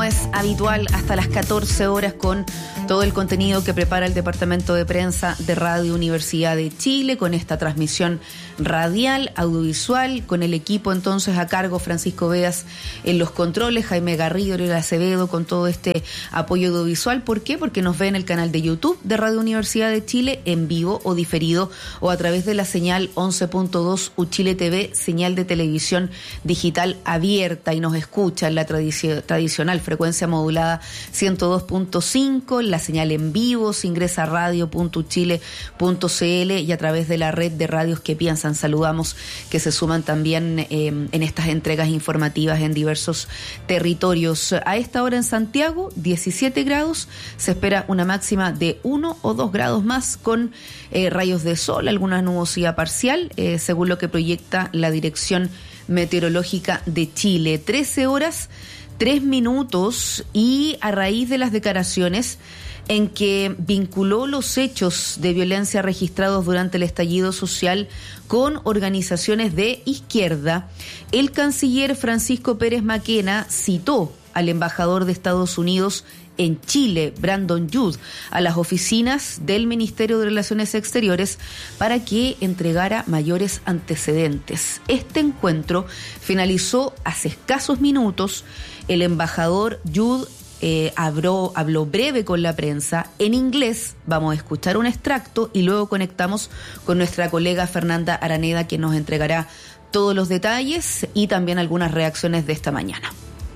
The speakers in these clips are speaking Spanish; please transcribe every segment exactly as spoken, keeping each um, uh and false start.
es habitual, hasta las catorce horas con todo el contenido que prepara el Departamento de Prensa de Radio Universidad de Chile, con esta transmisión radial, audiovisual, con el equipo entonces a cargo, Francisco Veas en los controles, Jaime Garrido, Ariel Acevedo, con todo este apoyo audiovisual. ¿Por qué? Porque nos ve en el canal de YouTube de Radio Universidad de Chile, en vivo o diferido, o a través de la señal once punto dos Uchile T V, señal de televisión digital abierta, y nos escucha en la tradici- tradicional frecuencia modulada ciento dos punto cinco, la señal en vivo, se ingresa a radio punto uchile punto c l y a través de la red de radios que piensan. Saludamos que se suman también eh, en estas entregas informativas en diversos territorios. A esta hora en Santiago, diecisiete grados, se espera una máxima de uno o dos grados más, con eh, rayos de sol, alguna nubosidad parcial, eh, según lo que proyecta la Dirección Meteorológica de Chile. trece horas, tres minutos, y a raíz de las declaraciones en que vinculó los hechos de violencia registrados durante el estallido social con organizaciones de izquierda, el canciller Francisco Pérez Maquena citó al embajador de Estados Unidos en Chile, Brandon Judd, a las oficinas del Ministerio de Relaciones Exteriores para que entregara mayores antecedentes. Este encuentro finalizó hace escasos minutos. El embajador Judd Eh, habló, habló breve con la prensa en inglés. Vamos a escuchar un extracto y luego conectamos con nuestra colega Fernanda Araneda, que nos entregará todos los detalles y también algunas reacciones de esta mañana.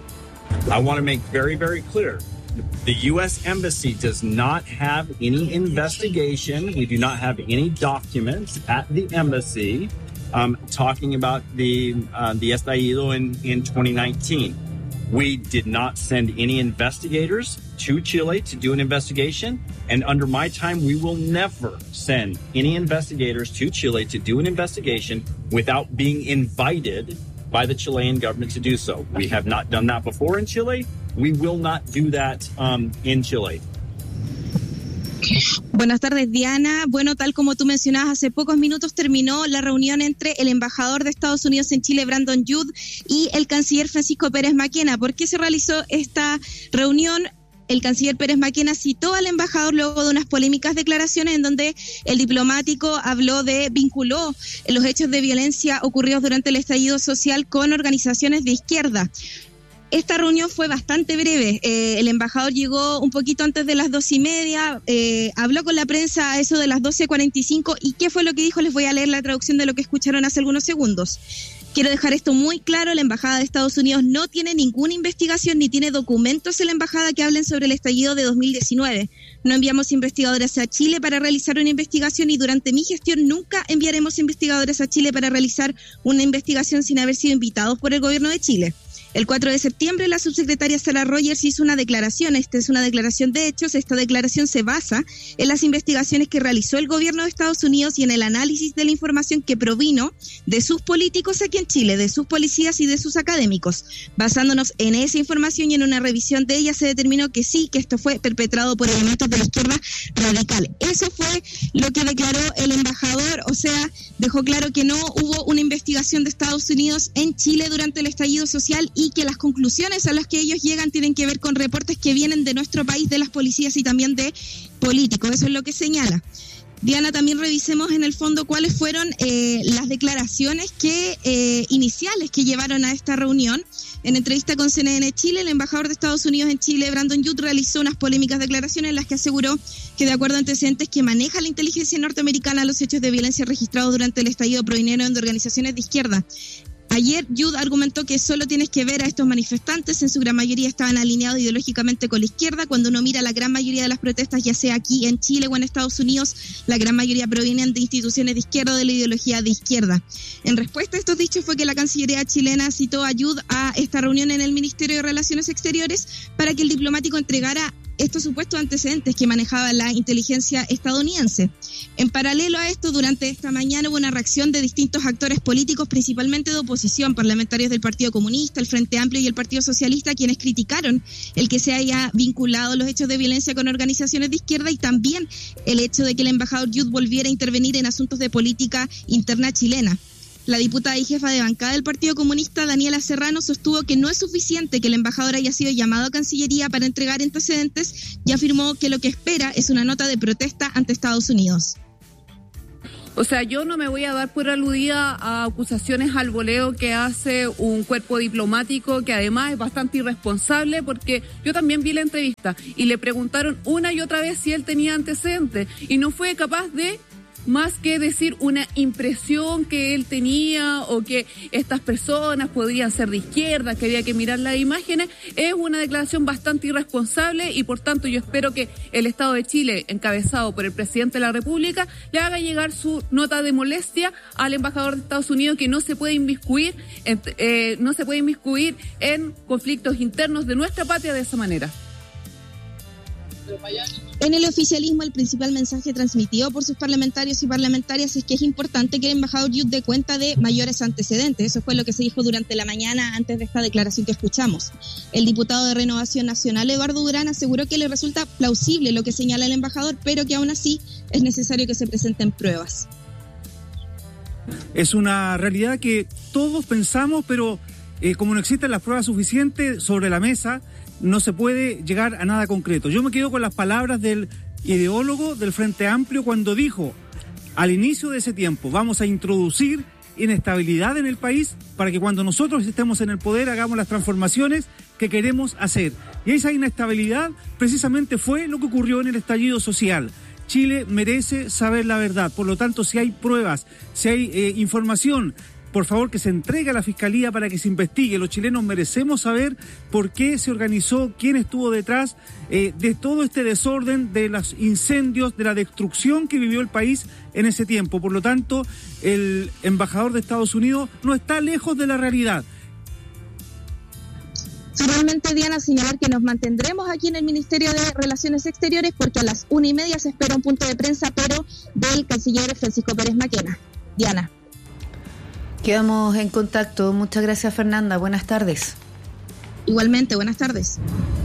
I want to make very, very clear. The U S Embassy does not have any investigation. We do not have any documents at the embassy um, talking about the, uh, the estallido in, in twenty nineteen. We did not send any investigators to Chile to do an investigation. And under my time, we will never send any investigators to Chile to do an investigation without being invited by the Chilean government to do so. We have not done that before in Chile. We will not do that um, in Chile. Buenas tardes, Diana. Bueno, tal como tú mencionabas, hace pocos minutos terminó la reunión entre el embajador de Estados Unidos en Chile, Brandon Judd, y el canciller Francisco Pérez Maquena. ¿Por qué se realizó esta reunión? El canciller Pérez Maquena citó al embajador luego de unas polémicas declaraciones en donde el diplomático habló de, vinculó los hechos de violencia ocurridos durante el estallido social con organizaciones de izquierda. Esta reunión fue bastante breve. Eh, el embajador llegó un poquito antes de las dos y media, eh, habló con la prensa a eso de las doce cuarenta y cinco. ¿Y qué fue lo que dijo? Les voy a leer la traducción de lo que escucharon hace algunos segundos. Quiero dejar esto muy claro: la Embajada de Estados Unidos no tiene ninguna investigación ni tiene documentos en la Embajada que hablen sobre el estallido de dos mil diecinueve. No enviamos investigadores a Chile para realizar una investigación y durante mi gestión nunca enviaremos investigadores a Chile para realizar una investigación sin haber sido invitados por el gobierno de Chile. El cuatro de septiembre la subsecretaria Sarah Rogers hizo una declaración. Esta es una declaración de hechos. Esta declaración se basa en las investigaciones que realizó el gobierno de Estados Unidos y en el análisis de la información que provino de sus políticos aquí en Chile, de sus policías y de sus académicos. Basándonos en esa información y en una revisión de ella, se determinó que sí, que esto fue perpetrado por elementos de la izquierda radical. Eso fue lo que declaró el embajador. O sea, dejó claro que no hubo una investigación de Estados Unidos en Chile durante el estallido social y que las conclusiones a las que ellos llegan tienen que ver con reportes que vienen de nuestro país, de las policías y también de políticos. Eso es lo que señala. Diana, también revisemos en el fondo cuáles fueron eh, las declaraciones que eh, iniciales que llevaron a esta reunión. En entrevista con C N N Chile, el embajador de Estados Unidos en Chile, Brandon Judd, realizó unas polémicas declaraciones en las que aseguró que, de acuerdo a antecedentes que maneja la inteligencia norteamericana, los hechos de violencia registrados durante el estallido provinieron de organizaciones de izquierda. Ayer Judd argumentó que solo tienes que ver a estos manifestantes, en su gran mayoría estaban alineados ideológicamente con la izquierda. Cuando uno mira la gran mayoría de las protestas, ya sea aquí en Chile o en Estados Unidos, la gran mayoría provienen de instituciones de izquierda o de la ideología de izquierda. En respuesta a estos dichos fue que la Cancillería chilena citó a Judd a esta reunión en el Ministerio de Relaciones Exteriores para que el diplomático entregara estos supuestos antecedentes que manejaba la inteligencia estadounidense. En paralelo a esto, durante esta mañana hubo una reacción de distintos actores políticos, principalmente de oposición, parlamentarios del Partido Comunista, el Frente Amplio y el Partido Socialista, quienes criticaron el que se haya vinculado los hechos de violencia con organizaciones de izquierda y también el hecho de que el embajador Judd volviera a intervenir en asuntos de política interna chilena. La diputada y jefa de bancada del Partido Comunista, Daniela Serrano, sostuvo que no es suficiente que el embajador haya sido llamado a Cancillería para entregar antecedentes y afirmó que lo que espera es una nota de protesta ante Estados Unidos. O sea, yo no me voy a dar por aludida a acusaciones al voleo que hace un cuerpo diplomático que además es bastante irresponsable, porque yo también vi la entrevista y le preguntaron una y otra vez si él tenía antecedentes y no fue capaz de más que decir una impresión que él tenía o que estas personas podrían ser de izquierda, que había que mirar las imágenes. Es una declaración bastante irresponsable y por tanto yo espero que el Estado de Chile, encabezado por el presidente de la República, le haga llegar su nota de molestia al embajador de Estados Unidos, que no se puede inmiscuir en, eh, no se puede inmiscuir en conflictos internos de nuestra patria de esa manera. En el oficialismo, el principal mensaje transmitido por sus parlamentarios y parlamentarias es que es importante que el embajador Youth dé cuenta de mayores antecedentes. Eso fue lo que se dijo durante la mañana antes de esta declaración que escuchamos. El diputado de Renovación Nacional, Eduardo Durán, aseguró que le resulta plausible lo que señala el embajador, pero que aún así es necesario que se presenten pruebas. Es una realidad que todos pensamos, pero eh, como no existen las pruebas suficientes sobre la mesa, no se puede llegar a nada concreto. Yo me quedo con las palabras del ideólogo del Frente Amplio cuando dijo, al inicio de ese tiempo, vamos a introducir inestabilidad en el país para que cuando nosotros estemos en el poder hagamos las transformaciones que queremos hacer. Y esa inestabilidad precisamente fue lo que ocurrió en el estallido social. Chile merece saber la verdad. Por lo tanto, si hay pruebas, si hay eh, información, por favor, que se entregue a la Fiscalía para que se investigue. Los chilenos merecemos saber por qué se organizó, quién estuvo detrás eh, de todo este desorden, de los incendios, de la destrucción que vivió el país en ese tiempo. Por lo tanto, el embajador de Estados Unidos no está lejos de la realidad. Finalmente, Diana, señalar que nos mantendremos aquí en el Ministerio de Relaciones Exteriores porque a las una y media se espera un punto de prensa, pero del canciller Francisco Pérez Maquena. Diana. Quedamos en contacto. Muchas gracias, Fernanda. Buenas tardes. Igualmente, buenas tardes.